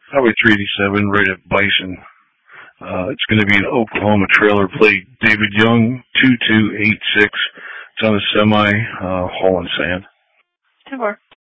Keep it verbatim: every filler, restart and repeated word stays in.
Highway three eighty-seven, right at Bison. Uh, it's going to be an Oklahoma trailer plate. David Young, two two eight six. It's on a semi, uh, hauling sand. ten four.